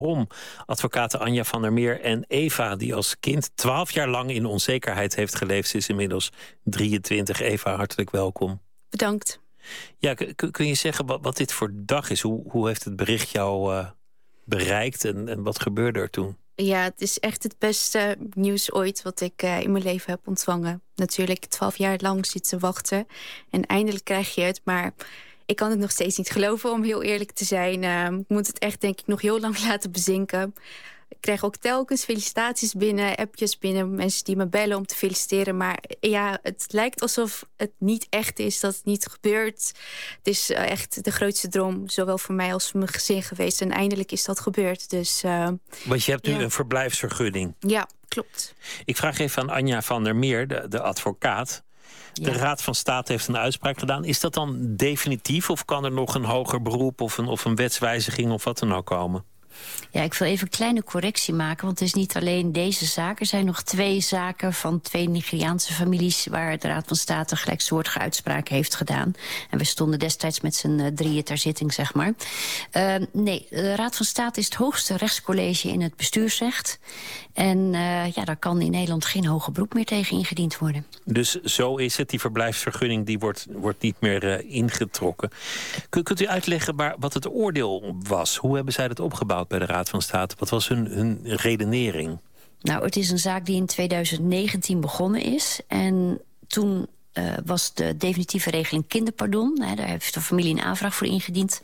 Om advocaten Anja van der Meer en Eva, die als kind 12 jaar lang in onzekerheid heeft geleefd. Ze is inmiddels 23. Eva, hartelijk welkom. Bedankt. Ja, kun je zeggen wat dit voor dag is? Hoe heeft het bericht jou bereikt en wat gebeurde er toen? Ja, het is echt het beste nieuws ooit wat ik in mijn leven heb ontvangen. Natuurlijk 12 jaar lang zitten wachten en eindelijk krijg je het, maar ik kan het nog steeds niet geloven, om heel eerlijk te zijn. Ik moet het echt, denk ik, nog heel lang laten bezinken. Ik krijg ook telkens felicitaties binnen, appjes binnen, mensen die me bellen om te feliciteren. Maar ja, het lijkt alsof het niet echt is, dat het niet gebeurt. Het is echt de grootste droom, zowel voor mij als voor mijn gezin geweest. En eindelijk is dat gebeurd. Dus, want je hebt nu een verblijfsvergunning. Ja, klopt. Ik vraag even aan Anja van der Meer, de advocaat. De Raad van State heeft een uitspraak gedaan. Is dat dan definitief of kan er nog een hoger beroep of een wetswijziging of wat dan ook komen? Ja, ik wil even een kleine correctie maken, want het is niet alleen deze zaak. Er zijn nog 2 zaken van 2 Nigeriaanse families waar de Raad van State gelijksoortige uitspraken heeft gedaan. En we stonden destijds met z'n 3 ter zitting, zeg maar. Nee, de Raad van State is het hoogste rechtscollege in het bestuursrecht. En daar kan in Nederland geen hoger beroep meer tegen ingediend worden. Dus zo is het, die verblijfsvergunning die wordt niet meer ingetrokken. Kunt u uitleggen wat het oordeel was? Hoe hebben zij dat opgebouwd bij de Raad van State? Wat was hun redenering? Nou, het is een zaak die in 2019 begonnen is. En toen was de definitieve regeling kinderpardon. Daar heeft de familie een aanvraag voor ingediend.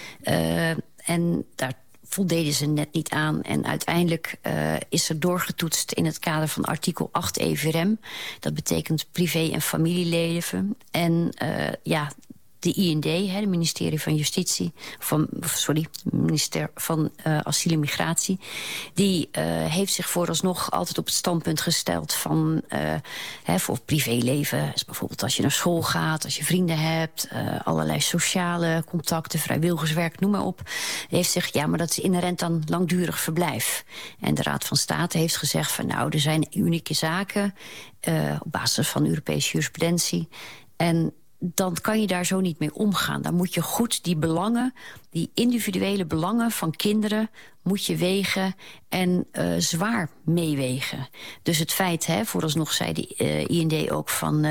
En daar voldeden ze net niet aan. En uiteindelijk is er doorgetoetst in het kader van artikel 8 EVRM. Dat betekent privé- en familieleven. En de IND, het ministerie van Justitie, minister van Asiel en Migratie, die heeft zich vooralsnog altijd op het standpunt gesteld van voor privéleven, dus bijvoorbeeld als je naar school gaat, als je vrienden hebt, allerlei sociale contacten, vrijwilligerswerk, noem maar op. Heeft zich, ja, maar dat is inherent aan langdurig verblijf. En de Raad van State heeft gezegd van nou, er zijn unieke zaken op basis van Europese jurisprudentie. En dan kan je daar zo niet mee omgaan. Dan moet je goed die belangen, die individuele belangen van kinderen, moet je wegen en zwaar meewegen. Dus het feit, vooralsnog zei de IND ook van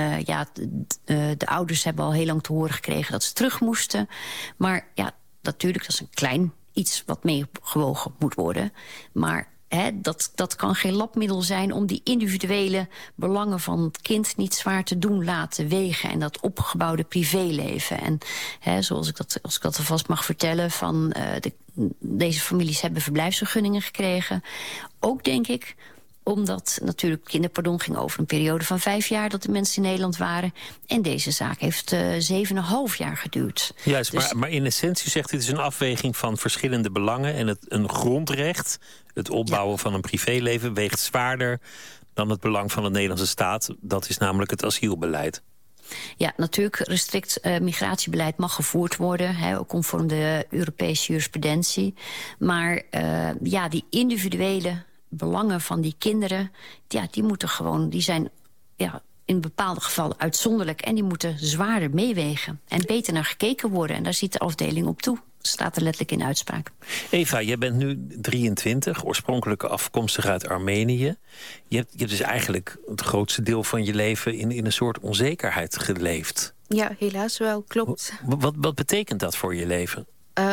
de ouders hebben al heel lang te horen gekregen dat ze terug moesten. Maar ja, natuurlijk, dat is een klein iets wat meegewogen moet worden. Maar dat kan geen labmiddel zijn om die individuele belangen van het kind niet zwaar te doen laten wegen. En dat opgebouwde privéleven. En zoals ik dat alvast mag vertellen, van deze families hebben verblijfsvergunningen gekregen. Ook denk ik omdat natuurlijk kinderpardon ging over een periode van 5 jaar dat de mensen in Nederland waren. En deze zaak heeft 7,5 jaar geduurd. Juist, dus maar in essentie zegt dit is een afweging van verschillende belangen. En een grondrecht, het opbouwen van een privéleven, weegt zwaarder dan het belang van de Nederlandse staat. Dat is namelijk het asielbeleid. Ja, natuurlijk, restrict migratiebeleid mag gevoerd worden, conform de Europese jurisprudentie. Maar die individuele belangen van die kinderen, die moeten gewoon, die zijn in bepaalde gevallen uitzonderlijk en die moeten zwaarder meewegen en beter naar gekeken worden. En daar ziet de afdeling op toe. Dat staat er letterlijk in de uitspraak. Eva, jij bent nu 23, oorspronkelijk afkomstig uit Armenië. Je hebt dus eigenlijk het grootste deel van je leven in een soort onzekerheid geleefd. Ja, helaas wel, klopt. Wat betekent dat voor je leven?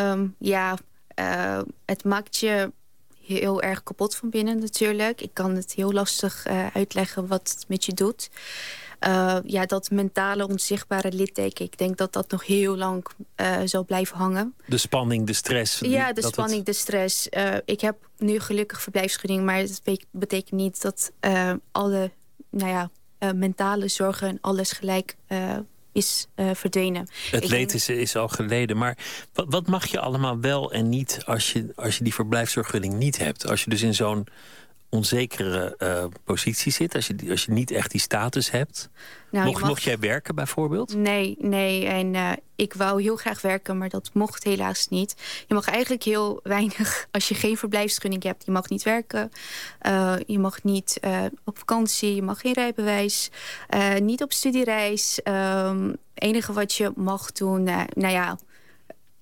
Het maakt je heel erg kapot van binnen natuurlijk. Ik kan het heel lastig uitleggen wat het met je doet. Dat mentale onzichtbare litteken, ik denk dat dat nog heel lang zal blijven hangen. De spanning, de stress. Ja, de spanning, de stress. Ik heb nu gelukkig verblijfsvergunning, maar dat betekent niet dat alle mentale zorgen en alles gelijk is verdwenen. Het leed is al geleden. Maar wat mag je allemaal wel en niet als je die verblijfsvergunning niet hebt? Als je dus in zo'n onzekere positie zit, als je niet echt die status hebt. Mocht jij werken bijvoorbeeld? Nee. En ik wou heel graag werken, maar dat mocht helaas niet. Je mag eigenlijk heel weinig, als je geen verblijfsvergunning hebt. Je mag niet werken, je mag niet op vakantie, je mag geen rijbewijs, niet op studiereis. Het enige wat je mag doen,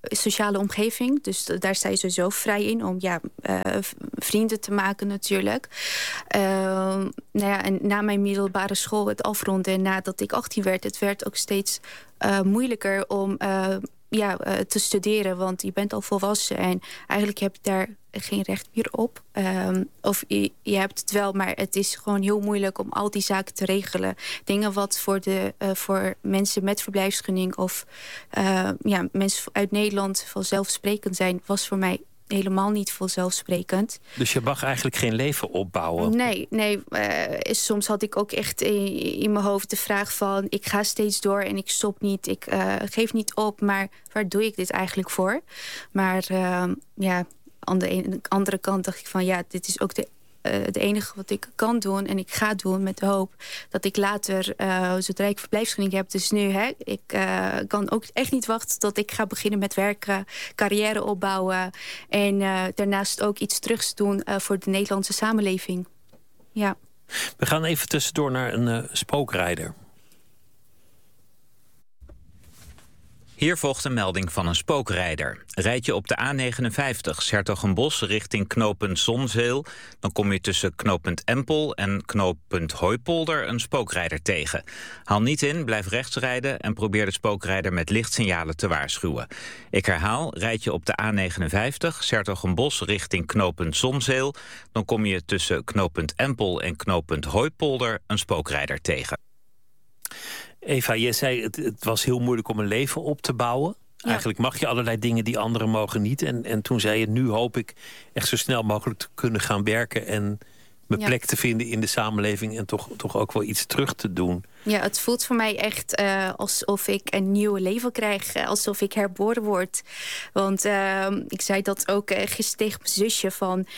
sociale omgeving. Dus daar sta je sowieso vrij in om vrienden te maken natuurlijk. En na mijn middelbare school, het afronden en nadat ik 18 werd... het werd ook steeds moeilijker om te studeren. Want je bent al volwassen en eigenlijk heb je daar geen recht meer op. Of je hebt het wel, maar het is gewoon heel moeilijk om al die zaken te regelen. Dingen wat voor mensen met verblijfsvergunning of mensen uit Nederland vanzelfsprekend zijn, was voor mij helemaal niet vanzelfsprekend. Dus je mag eigenlijk geen leven opbouwen? Nee. Soms had ik ook echt in mijn hoofd de vraag van, ik ga steeds door en ik stop niet. Ik geef niet op, maar waar doe ik dit eigenlijk voor? Maar aan de andere kant dacht ik van, dit is ook het enige wat ik kan doen en ik ga doen met de hoop dat ik later, zodra ik verblijfsvergunning heb, dus nu, ik kan ook echt niet wachten tot ik ga beginnen met werken, carrière opbouwen en daarnaast ook iets terugs doen voor de Nederlandse samenleving. Ja. We gaan even tussendoor naar een spookrijder. Hier volgt een melding van een spookrijder. Rijd je op de A59 's-Hertogenbosch richting knooppunt Zonzeel, dan kom je tussen knooppunt Empel en knooppunt Hooipolder een spookrijder tegen. Haal niet in, blijf rechts rijden en probeer de spookrijder met lichtsignalen te waarschuwen. Ik herhaal, rijd je op de A59 's-Hertogenbosch richting knooppunt Zonzeel, dan kom je tussen knooppunt Empel en knooppunt Hooipolder een spookrijder tegen. Eva, je zei het was heel moeilijk om een leven op te bouwen. Ja. Eigenlijk mag je allerlei dingen die anderen mogen niet. En toen zei je, nu hoop ik echt zo snel mogelijk te kunnen gaan werken en mijn plek te vinden in de samenleving en toch ook wel iets terug te doen. Ja, het voelt voor mij echt alsof ik een nieuw leven krijg. Alsof ik herboren word. Want ik zei dat ook gisteren tegen mijn zusje van,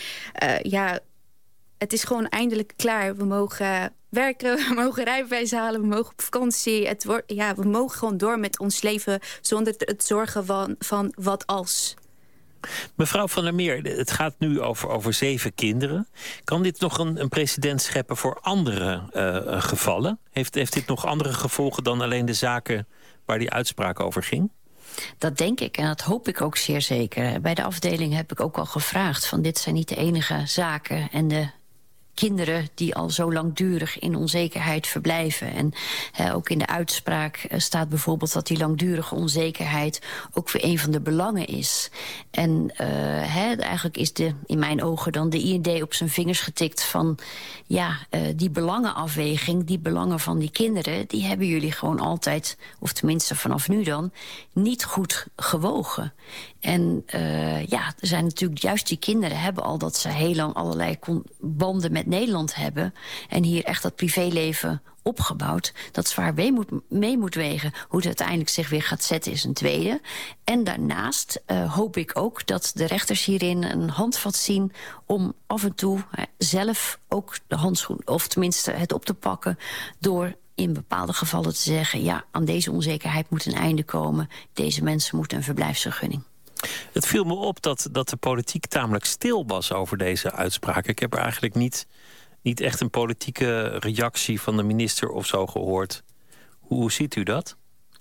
het is gewoon eindelijk klaar. We mogen werken, we mogen rijbewijs halen, we mogen op vakantie. We mogen gewoon door met ons leven zonder het zorgen van wat als. Mevrouw Van der Meer, het gaat nu over 7 kinderen. Kan dit nog een precedent scheppen voor andere gevallen? Heeft dit nog andere gevolgen dan alleen de zaken waar die uitspraak over ging? Dat denk ik en dat hoop ik ook zeer zeker. Bij de afdeling heb ik ook al gevraagd van dit zijn niet de enige zaken en de kinderen die al zo langdurig in onzekerheid verblijven. En ook in de uitspraak staat bijvoorbeeld dat die langdurige onzekerheid ook weer een van de belangen is. En eigenlijk is in mijn ogen dan de IND op zijn vingers getikt van die belangenafweging, die belangen van die kinderen, die hebben jullie gewoon altijd, of tenminste vanaf nu dan, niet goed gewogen. En er zijn natuurlijk juist die kinderen hebben al dat ze heel lang allerlei banden met Nederland hebben en hier echt dat privéleven opgebouwd, dat zwaar mee moet wegen. Hoe het uiteindelijk zich weer gaat zetten is een tweede. En daarnaast hoop ik ook dat de rechters hierin een handvat zien om af en toe zelf ook de handschoen, of tenminste het op te pakken door in bepaalde gevallen te zeggen, aan deze onzekerheid moet een einde komen. Deze mensen moeten een verblijfsvergunning. Het viel me op dat de politiek tamelijk stil was over deze uitspraak. Ik heb er eigenlijk niet echt een politieke reactie van de minister of zo gehoord. Hoe ziet u dat?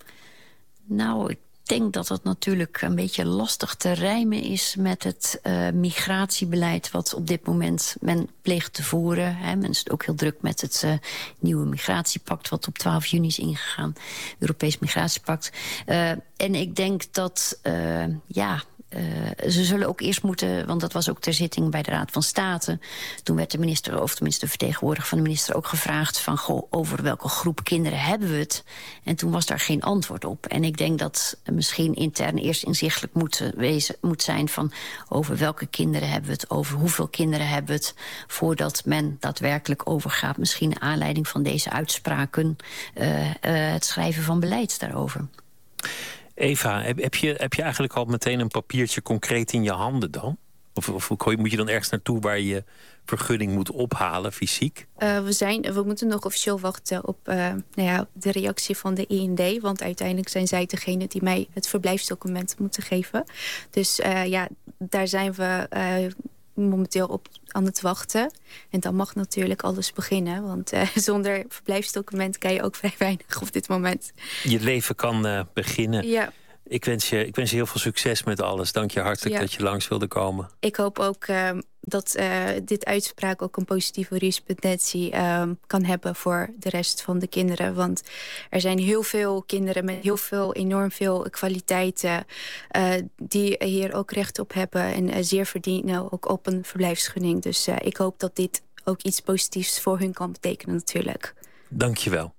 Nou, ik denk dat het natuurlijk een beetje lastig te rijmen is met het migratiebeleid wat op dit moment men pleegt te voeren. Men is ook heel druk met het nieuwe migratiepact wat op 12 juni is ingegaan. Europees migratiepact. En ik denk dat ze zullen ook eerst moeten, want dat was ook ter zitting bij de Raad van State. Toen werd de minister, of tenminste de vertegenwoordiger van de minister, ook gevraagd van over welke groep kinderen hebben we het? En toen was daar geen antwoord op. En ik denk dat misschien intern eerst inzichtelijk moet zijn van over welke kinderen hebben we het, over hoeveel kinderen hebben we het, voordat men daadwerkelijk overgaat, misschien naar aanleiding van deze uitspraken, het schrijven van beleid daarover. Eva, heb je eigenlijk al meteen een papiertje concreet in je handen dan? Of moet je dan ergens naartoe waar je vergunning moet ophalen, fysiek? We moeten nog officieel wachten op de reactie van de IND. Want uiteindelijk zijn zij degene die mij het verblijfsdocument moeten geven. Dus daar zijn we momenteel op aan het wachten. En dan mag natuurlijk alles beginnen. Want zonder verblijfsdocument kan je ook vrij weinig op dit moment. Je leven kan beginnen. Ja. Ik wens je heel veel succes met alles. Dank je hartelijk dat je langs wilde komen. Ik hoop ook dat dit uitspraak ook een positieve jurisprudentie kan hebben voor de rest van de kinderen. Want er zijn heel veel kinderen met enorm veel kwaliteiten die hier ook recht op hebben en zeer verdienen ook op een verblijfsvergunning. Dus ik hoop dat dit ook iets positiefs voor hun kan betekenen natuurlijk. Dank je wel.